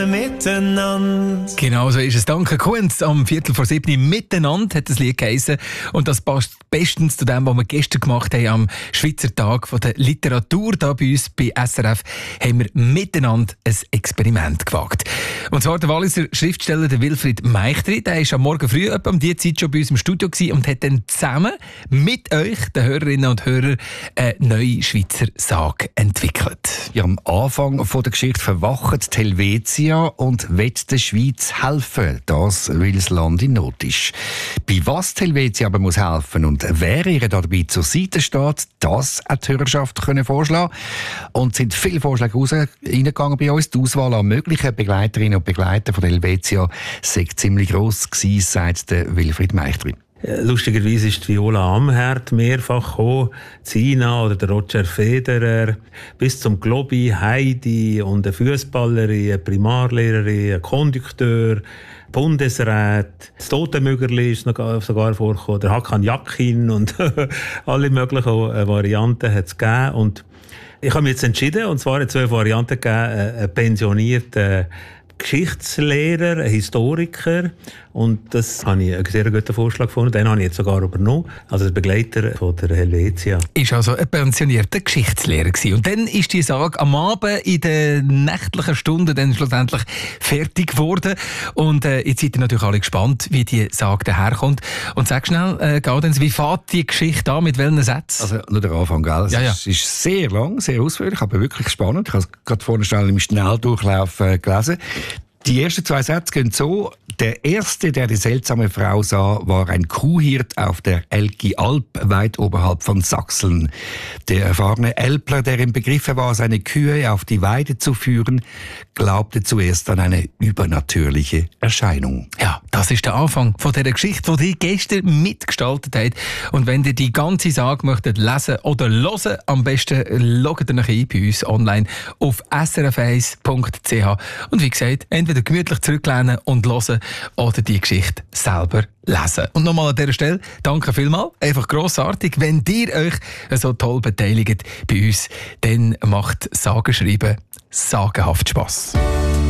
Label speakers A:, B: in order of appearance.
A: Miteinander.
B: Genau so ist es. Danke, Kunz. Am 6:45 «Miteinander» hat das Lied geheissen. Und das passt bestens zu dem, was wir gestern gemacht haben am Schweizer Tag der Literatur. Da bei uns bei SRF haben wir miteinander ein Experiment gewagt. Und zwar der Walliser Schriftsteller der Wilfried Meichtri. Der war am Morgen früh etwa um diese Zeit schon bei uns im Studio und hat dann zusammen mit euch, den Hörerinnen und Hörern, eine neue Schweizer Sage entwickelt.
C: Ja, am Anfang von der Geschichte verwacht die Helvetia und will der Schweiz helfen. Das, weil das Land in Not ist. Bei was die Helvetia aber muss helfen und wer ihr dabei zur Seite steht, das hat die Hörerschaft können vorschlagen. Und es sind viele Vorschläge reingegangen bei uns. Die Auswahl an möglichen Begleiterinnen und Begleitern von der Helvetia sei ziemlich gross gewesen, sagt der Wilfried Meichtri.
D: Lustigerweise ist Viola Amherd mehrfach gekommen, Zina oder der Roger Federer, bis zum Globi, Heidi und eine Fußballerin, eine Primarlehrerin, ein Kondukteur, Bundesrat, das Totenmögerli ist sogar vorgekommen, der Hakan Yakin und alle möglichen Varianten hat es gegeben. Und ich habe mich jetzt entschieden, und zwar 2 Varianten gegeben, einen pensionierten Geschichtslehrer, ein Historiker, und das habe ich einen sehr guten Vorschlag gefunden. Den habe ich jetzt sogar übernommen, also als Begleiter von der Helvetia.
B: Ist also ein pensionierter Geschichtslehrer gewesen. Und dann ist die Sage am Abend in den nächtlichen Stunden dann schlussendlich fertig geworden. Und jetzt seid ihr natürlich alle gespannt, wie die Sage daherkommt. Und sag schnell, Gaudenz, wie fährt die Geschichte an, mit welchen Sätzen?
C: Also nur der Anfang, gell? Es ist sehr lang, sehr ausführlich, aber wirklich spannend. Ich habe es gerade vorhin schnell im Schnelldurchlauf gelesen. Die ersten 2 Sätze gehen so: Der erste, der die seltsame Frau sah, war ein Kuhhirt auf der Elki Alp, weit oberhalb von Sachsen. Der erfahrene Älpler, der im Begriffe war, seine Kühe auf die Weide zu führen, glaubte zuerst an eine übernatürliche Erscheinung.
B: Ja, das ist der Anfang von dieser Geschichte, die ihr gestern mitgestaltet habt. Und wenn ihr die ganze Sage möchtet lesen oder hören, am besten loggt ihr euch ein bei uns online auf srf1.ch. Und wie gesagt, entweder gemütlich zurücklehnen und hören oder die Geschichte selber lesen. Und nochmal an dieser Stelle, danke vielmals. Einfach grossartig. Wenn ihr euch so toll beteiligt bei uns, dann macht Sagenschreiben sagenhaft Spass.